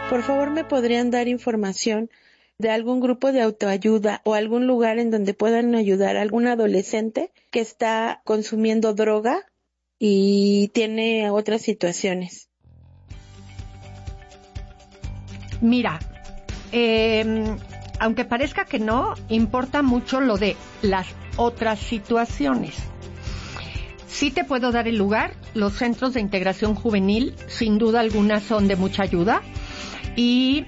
Por favor, ¿me podrían dar información de algún grupo de autoayuda o algún lugar en donde puedan ayudar a algún adolescente que está consumiendo droga y tiene otras situaciones? Mira, aunque parezca que no, importa mucho lo de las otras situaciones. Sí te puedo dar el lugar. Los centros de integración juvenil, sin duda alguna, son de mucha ayuda. Y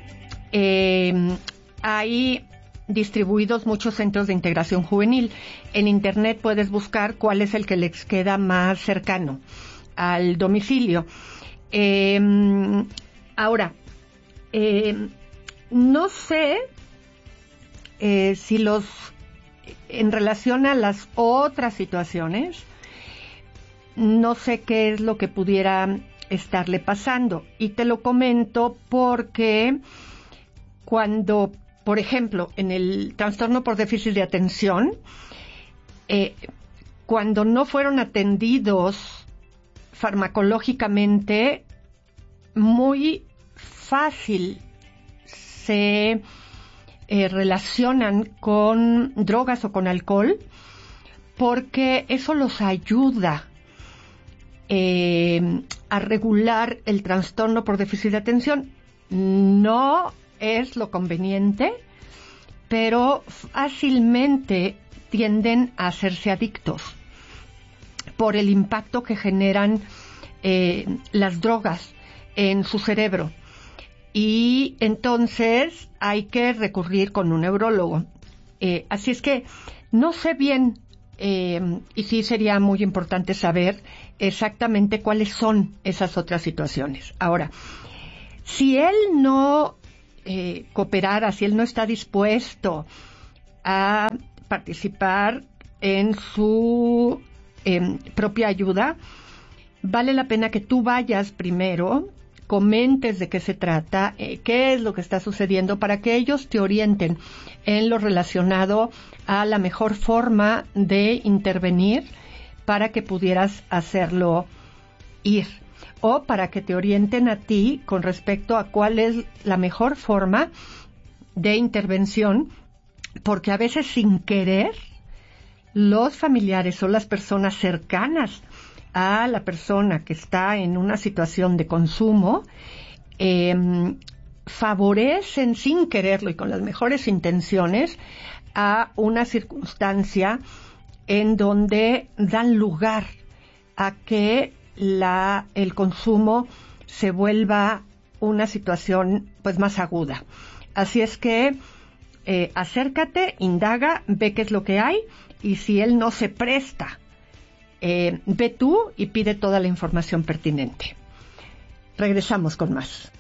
hay distribuidos muchos centros de integración juvenil. En Internet puedes buscar cuál es el que les queda más cercano al domicilio. Ahora, no sé si en relación a las otras situaciones, no sé qué es lo que pudiera estarle pasando. Y te lo comento porque cuando, por ejemplo, en el trastorno por déficit de atención, cuando no fueron atendidos farmacológicamente, muy fácil se relacionan con drogas o con alcohol, porque eso los ayuda a regular el trastorno por déficit de atención. No es lo conveniente, pero fácilmente tienden a hacerse adictos por el impacto que generan las drogas en su cerebro. Y entonces hay que recurrir con un neurólogo. Así es que no sé bien, y sí sería muy importante saber exactamente cuáles son esas otras situaciones. Ahora, si él no cooperara, si él no está dispuesto a participar en su propia ayuda, vale la pena que tú vayas primero, comentes de qué se trata, qué es lo que está sucediendo, para que ellos te orienten en lo relacionado a la mejor forma de intervenir para que pudieras hacerlo ir, o para que te orienten a ti con respecto a cuál es la mejor forma de intervención, porque a veces sin querer los familiares o las personas cercanas a la persona que está en una situación de consumo favorecen sin quererlo y con las mejores intenciones a una circunstancia en donde dan lugar a que el consumo se vuelva una situación pues más aguda. Así es que acércate, indaga, ve qué es lo que hay, y si él no se presta, ve tú y pide toda la información pertinente. Regresamos con más.